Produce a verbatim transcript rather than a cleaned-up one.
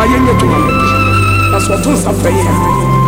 yɛnyɛ dwuma no na sɛ ɔto nsa frɛ yɛ